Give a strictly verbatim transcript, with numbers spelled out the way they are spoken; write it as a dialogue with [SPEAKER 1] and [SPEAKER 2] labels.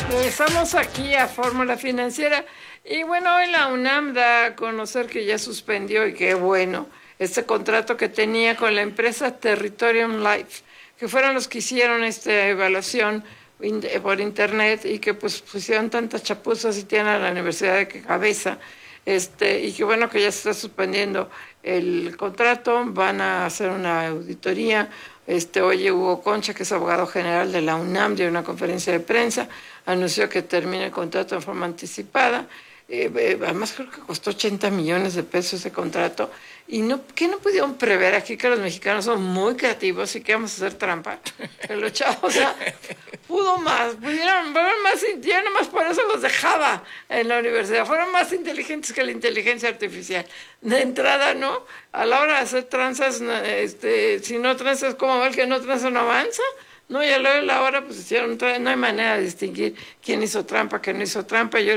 [SPEAKER 1] Regresamos aquí a Fórmula Financiera y bueno, hoy la UNAM da a conocer que ya suspendió, y qué bueno, este contrato que tenía con la empresa Territorium Life, que fueron los que hicieron esta evaluación por internet y que pues pusieron tantas chapuzas y tienen a la universidad de cabeza, este, y que bueno que ya se está suspendiendo el contrato, van a hacer una auditoría. Este, oye, Hugo Concha, que es abogado general de la UNAM, dio una conferencia de prensa, anunció que termina el contrato en forma anticipada. Eh, eh, además creo que costó ochenta millones de pesos ese contrato. ¿Y no, qué no pudieron prever aquí que los mexicanos son muy creativos y que vamos a hacer trampa? Que los chavos, o sea, pudo más, pudieron, fueron más, yo nomás por eso los dejaba en la universidad, fueron más inteligentes que la inteligencia artificial. De entrada, ¿no? A la hora de hacer tranzas, este, si no tranzas, ¿cómo va el que no tranza no avanza? No, y a la hora pues hicieron, no hay manera de distinguir quién hizo trampa, quién no hizo trampa. Yo